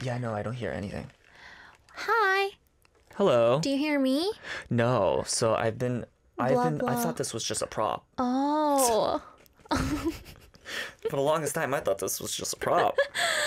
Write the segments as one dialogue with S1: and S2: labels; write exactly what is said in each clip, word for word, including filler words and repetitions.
S1: Yeah, no, I don't hear anything.
S2: Hi.
S1: Hello.
S2: Do you hear me?
S1: No, so I've been, I've
S2: Blah,
S1: been, I
S2: blah.
S1: thought this was just a prop.
S2: Oh.
S1: For the longest time, I thought this was just a prop.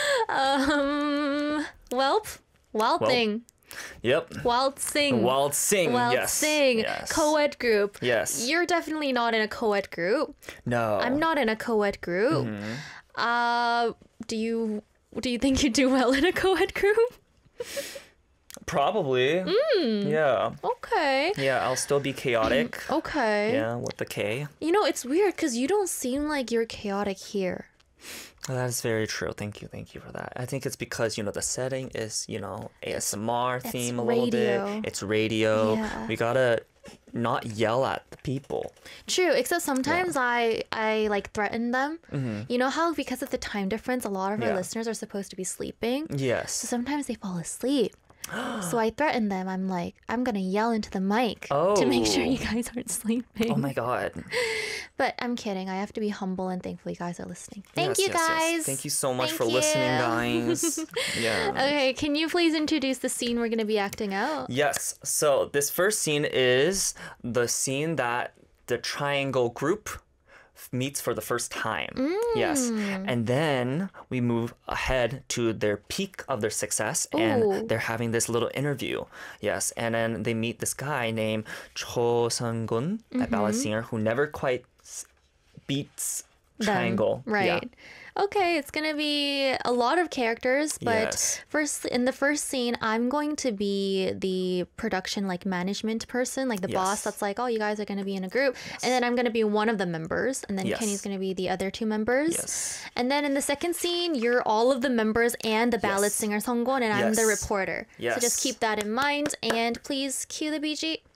S2: Um. Welp. Waltzing.
S1: Yep.
S2: Waltzing.
S1: Wild sing. Yes.
S2: Waltzing.
S1: Yes.
S2: Co-ed group.
S1: Yes.
S2: You're definitely not in a co-ed group.
S1: No.
S2: I'm not in a co-ed group.
S1: Mm-hmm.
S2: Uh, do you do you think you do well in a co-ed group?
S1: Probably.
S2: Mm.
S1: Yeah.
S2: Okay.
S1: Yeah, I'll still be chaotic.
S2: Okay.
S1: Yeah, with the K.
S2: You know, it's weird because you don't seem like you're chaotic here.
S1: That is very true. Thank you. Thank you for that. I think it's because, you know, the setting is, you know, A S M R theme a little
S2: radio.
S1: bit. It's radio.
S2: Yeah.
S1: We gotta not yell at the people.
S2: True, except sometimes I I like threaten them.
S1: Mm-hmm.
S2: You know how because of the time difference, a lot of our
S1: Yeah.
S2: listeners are supposed to be sleeping. So
S1: Yes.
S2: sometimes they fall asleep. So I threaten them. I'm like, I'm gonna yell into the mic to make sure
S1: Oh.
S2: you guys aren't sleeping.
S1: Oh my God.
S2: But I'm kidding. I have to be humble and thankful you guys are listening. Thank
S1: Yes,
S2: you
S1: yes, yes.
S2: guys.
S1: Thank you so much
S2: Thank
S1: for listening,
S2: you.
S1: guys. Yeah.
S2: Okay, can you please introduce the scene we're gonna be acting out?
S1: Yes. So this first scene is the scene that the triangle group f- meets for the first time. Yes.
S2: Mm.
S1: And then we move ahead to their peak of their success
S2: Ooh.
S1: and they're having this little interview. Yes. And then they meet this guy named Cho Sung-gun, a
S2: Mm-hmm.
S1: ballad singer who never quite s- beats
S2: Them,
S1: triangle.
S2: Right.
S1: Yeah.
S2: Okay, it's gonna be a lot of characters, but
S1: Yes.
S2: first in the first scene, I'm going to be the production like management person, like the boss
S1: Yes.
S2: that's like, oh, you guys are gonna be in a group, and then I'm gonna be one of the members, and then
S1: Yes.
S2: Kenny's gonna be the other two members.
S1: Yes.
S2: And then in the second scene, you're all of the members and the ballad
S1: Yes.
S2: singer Songgon, and I'm the
S1: Yes.
S2: reporter. So just
S1: Yes.
S2: keep that in mind, and please cue the B G.